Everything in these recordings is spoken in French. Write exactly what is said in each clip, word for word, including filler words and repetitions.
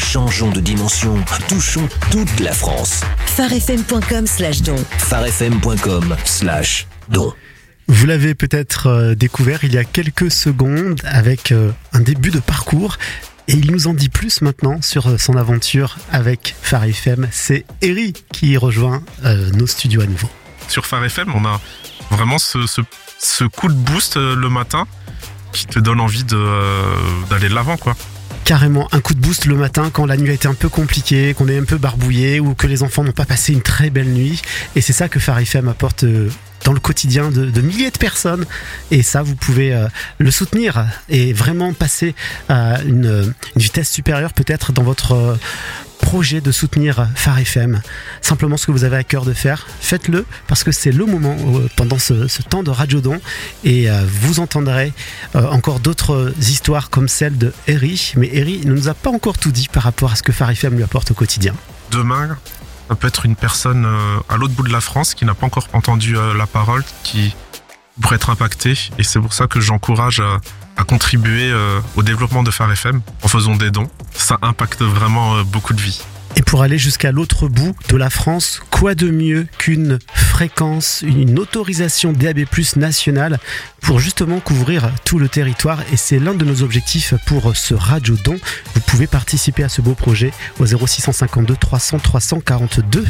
Changeons de dimension. Touchons toute la France. farfm.com slash don. farfm.com slash don. Vous l'avez peut-être euh, découvert il y a quelques secondes avec euh, un début de parcours. Et il nous en dit plus maintenant sur son aventure avec Phare F M. C'est Eri qui rejoint euh, nos studios à nouveau. Sur Phare F M, on a vraiment ce, ce, ce coup de boost euh, le matin qui te donne envie de, euh, d'aller de l'avant, quoi. Carrément, un coup de boost le matin quand la nuit a été un peu compliquée, qu'on est un peu barbouillé ou que les enfants n'ont pas passé une très belle nuit. Et c'est ça que Phare F M apporte euh, dans le quotidien de, de milliers de personnes. Et ça, vous pouvez euh, le soutenir et vraiment passer à une, une vitesse supérieure peut-être dans votre euh, projet de soutenir Phare F M. Simplement ce que vous avez à cœur de faire, faites-le parce que c'est le moment euh, pendant ce, ce temps de Radiodon et euh, vous entendrez euh, encore d'autres histoires comme celle de Eri. Mais Eri ne nous a pas encore tout dit par rapport à ce que Phare F M lui apporte au quotidien. Demain, ça peut être une personne euh, à l'autre bout de la France qui n'a pas encore entendu euh, la parole, qui pourrait être impactée. Et c'est pour ça que j'encourage à, à contribuer euh, au développement de Phare F M en faisant des dons. Ça impacte vraiment euh, beaucoup de vies. Et pour aller jusqu'à l'autre bout de la France, quoi de mieux qu'une fréquence, une autorisation D A B plus nationale pour justement couvrir tout le territoire. Et c'est l'un de nos objectifs pour ce Radiodon. Vous pouvez participer à ce beau projet au zéro six cent cinquante-deux trois cents trois cent quarante-deux.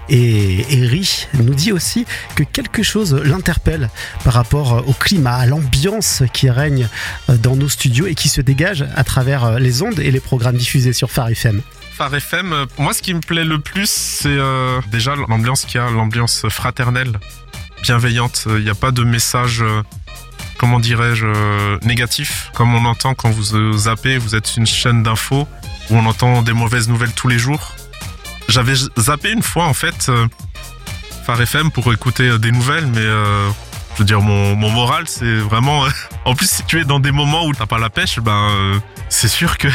Et Eri nous dit aussi que quelque chose l'interpelle par rapport au climat, à l'ambiance qui règne dans nos studios et qui se dégage à travers les ondes et les programmes diffusés sur Phare F M. Phare F M, moi ce qui me plaît le plus, c'est euh, déjà l'ambiance qu'il y a, l'ambiance fraternelle, bienveillante. Il n'y a pas de message, euh, comment dirais-je, euh, négatif, comme on entend quand vous euh, zappez, vous êtes une chaîne d'infos où on entend des mauvaises nouvelles tous les jours. J'avais zappé une fois en fait euh, Phare F M pour écouter euh, des nouvelles, mais euh, je veux dire mon, mon moral c'est vraiment... Euh, en plus si tu es dans des moments où t'as pas la pêche, ben... Euh, c'est sûr que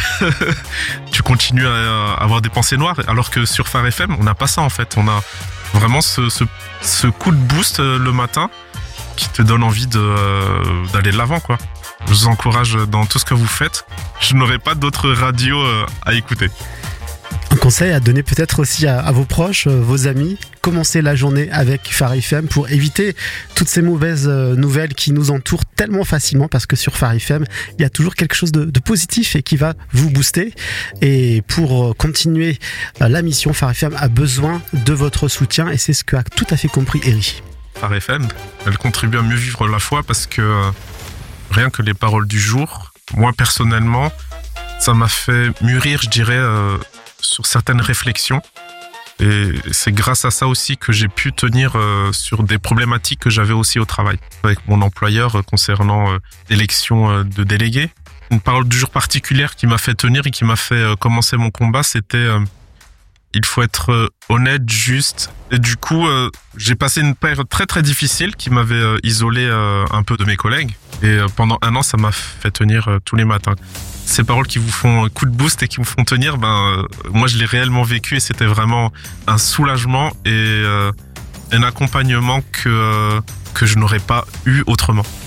tu continues à avoir des pensées noires, alors que sur Phare F M, on n'a pas ça en fait. On a vraiment ce, ce, ce coup de boost le matin qui te donne envie de, euh, d'aller de l'avant, quoi. Je vous encourage dans tout ce que vous faites. Je n'aurai pas d'autres radios à écouter. Un conseil à donner peut-être aussi à, à vos proches, vos amis, commencez la journée avec Phare F M pour éviter toutes ces mauvaises nouvelles qui nous entourent tellement facilement, parce que sur Phare F M, il y a toujours quelque chose de, de positif et qui va vous booster. Et pour continuer la mission, Phare F M a besoin de votre soutien et c'est ce qu'a tout à fait compris Eri. Phare F M, elle contribue à mieux vivre la foi parce que euh, rien que les paroles du jour, moi personnellement, ça m'a fait mûrir, je dirais, euh, sur certaines réflexions. Et c'est grâce à ça aussi que j'ai pu tenir euh, sur des problématiques que j'avais aussi au travail. Avec mon employeur euh, concernant euh, l'élection euh, de délégués. Une parole du jour particulière qui m'a fait tenir et qui m'a fait euh, commencer mon combat, c'était euh, il faut être euh, honnête, juste. Et du coup, euh, j'ai passé une période très très difficile qui m'avait euh, isolé euh, un peu de mes collègues. Et euh, pendant un an, ça m'a fait tenir euh, tous les matins. Ces paroles qui vous font un coup de boost et qui vous font tenir, ben, euh, moi je l'ai réellement vécu et c'était vraiment un soulagement et euh, un accompagnement que, euh, que je n'aurais pas eu autrement.